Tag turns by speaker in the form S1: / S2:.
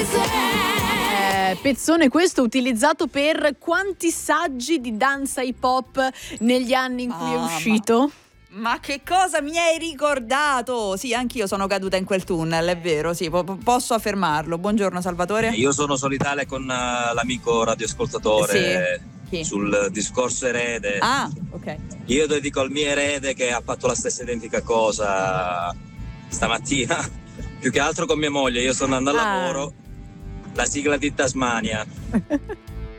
S1: Pezzone questo utilizzato per quanti saggi di danza hip hop negli anni in cui è uscito?
S2: Ma che cosa mi hai ricordato? Sì, anch'io sono caduta in quel tunnel, è vero, sì, posso affermarlo. Buongiorno Salvatore.
S3: Io sono solidale con l'amico radioascoltatore sul discorso erede.
S2: Ah, ok.
S3: Io dedico al mio erede che ha fatto la stessa identica cosa stamattina, più che altro con mia moglie. Io sto andando al lavoro, la sigla di Tasmania.